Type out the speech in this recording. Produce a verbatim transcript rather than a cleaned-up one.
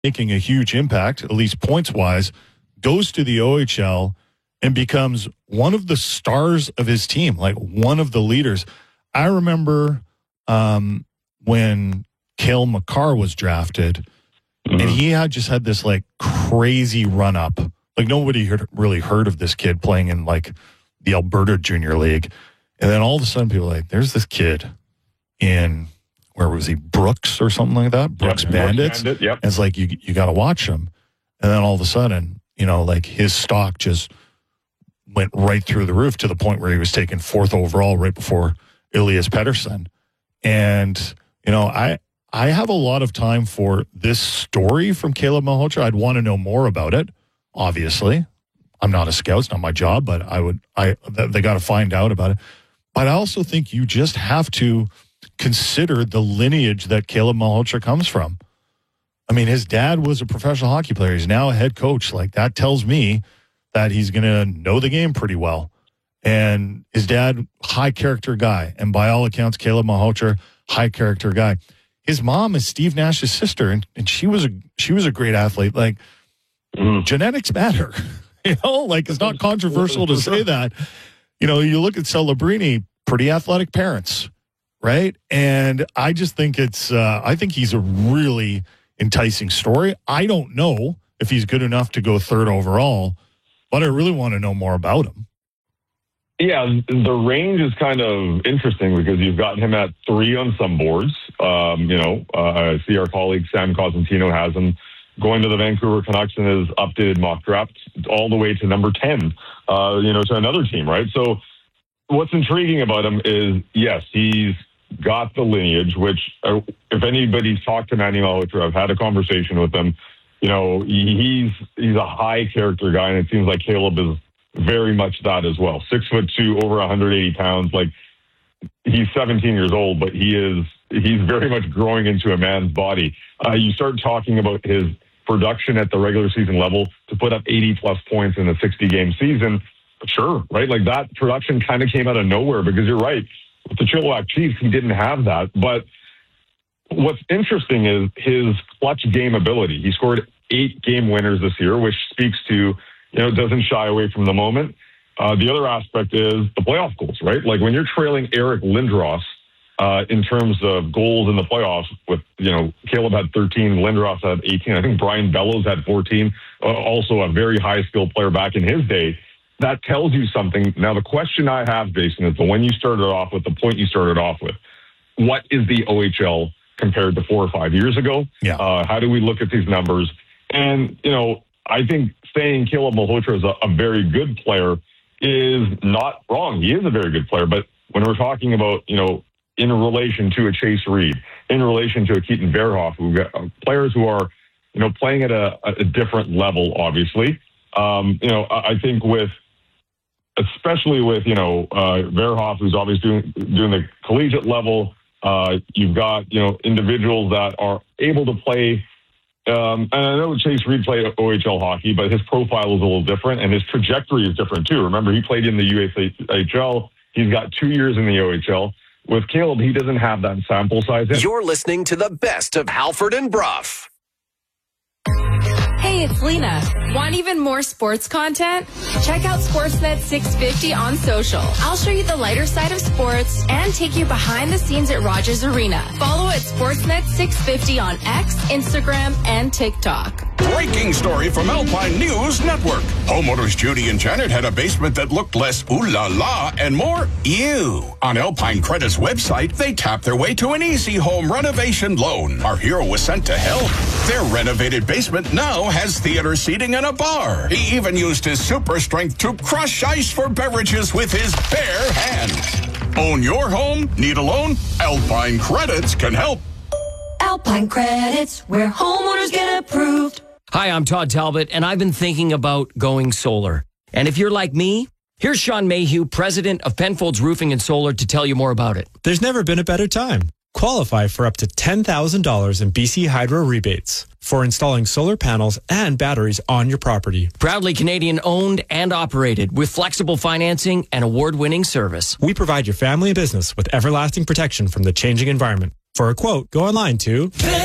making a huge impact, at least points-wise, goes to the O H L and becomes one of the stars of his team, like one of the leaders. I remember um, when Cale Makar was drafted, mm-hmm. and he had just had this like crazy run-up. Like nobody heard, really heard of this kid playing in like the Alberta Junior League. And then all of a sudden people were like, there's this kid in, where was he, Brooks or something like that? Brooks yep, Bandits. Bandit, yep. And it's like, you you got to watch him. And then all of a sudden, you know, like his stock just went right through the roof to the point where he was taken fourth overall right before Elias Pettersson. And, you know, I I have a lot of time for this story from Caleb Malhotra. I'd want to know more about it, obviously. I'm not a scout. It's not my job, but I would, I, they got to find out about it. But I also think you just have to consider the lineage that Caleb Malhotra comes from. I mean, his dad was a professional hockey player. He's now a head coach. Like, that tells me that he's going to know the game pretty well. And his dad, high character guy. And by all accounts, Caleb Malhotra, high character guy. His mom is Steve Nash's sister, and, and she was a she was a great athlete. Like, mm. genetics matter. You know, like, it's not controversial to say that. You know, you look at Celebrini, pretty athletic parents, right? And I just think it's, uh, I think he's a really enticing story. I don't know if he's good enough to go third overall, but I really want to know more about him. Yeah, the range is kind of interesting because you've got him at three on some boards. Um, you know, uh, I see our colleague Sam Cosentino has him going to the Vancouver Canucks in his updated mock draft all the way to number ten, uh, you know, to another team, right? So what's intriguing about him is, yes, he's got the lineage, which uh, if anybody's talked to Manny Malhotra, I've had a conversation with him, you know, he's he's a high character guy, and it seems like Caleb is very much that as well. Six foot two, over one hundred eighty pounds. Like, he's seventeen years old, but he is, he's very much growing into a man's body. Uh, you start talking about his production at the regular season level to put up eighty plus points in a sixty game season. Sure, right? Like, that production kind of came out of nowhere because you're right. With the Chilliwack Chiefs, he didn't have that. But what's interesting is his clutch game ability. He scored eight game winners this year, which speaks to, you know, doesn't shy away from the moment. Uh, the other aspect is the playoff goals, right? Like, when you're trailing Eric Lindros uh, in terms of goals in the playoffs with, you know, Caleb had thirteen, Lindros had eighteen. I think Brian Bellows had fourteen, uh, also a very high-skilled player back in his day. That tells you something. Now, the question I have, Jason, is the one you started off with, the point you started off with. What is the O H L compared to four or five years ago? Yeah. Uh, how do we look at these numbers? And, you know, I think saying Caleb Malhotra is a, a very good player is not wrong. He is a very good player. But when we're talking about, you know, in relation to a Chase Reed, in relation to a Keaton Verhoff, who got uh, players who are, you know, playing at a, a different level, obviously. Um, you know, I, I think with, especially with, you know, uh, Verhoff, who's obviously doing, doing the collegiate level, uh, you've got, you know, individuals that are able to play. Um, and I know Chase Reed played O H L hockey, but his profile is a little different, and his trajectory is different too. Remember, he played in the U S H L. He's got two years in the O H L. With Caleb, he doesn't have that sample size yet. You're listening to the best of Halford and Brough. Hey, it's Lena. Want even more sports content? Check out Sportsnet six fifty on social. I'll show you the lighter side of sports and take you behind the scenes at Rogers Arena. Follow at Sportsnet six fifty on X, Instagram, and TikTok. Breaking story from Alpine News Network. Homeowners Judy and Janet had a basement that looked less ooh la la and more ew. On Alpine Credit's website, they tapped their way to an easy home renovation loan. Our hero was sent to help. Their renovated basement now has theater seating and a bar. He even used his super strength to crush ice for beverages with his bare hands. Own your home? Need a loan? Alpine Credits can help. Alpine Credits, where homeowners get approved. Hi, I'm Todd Talbot, and I've been thinking about going solar. And if you're like me, here's Sean Mayhew, president of Penfolds Roofing and Solar, to tell you more about it. There's never been a better time. Qualify for up to ten thousand dollars in B C Hydro rebates for installing solar panels and batteries on your property. Proudly Canadian owned and operated with flexible financing and award-winning service. We provide your family and business with everlasting protection from the changing environment. For a quote, go online to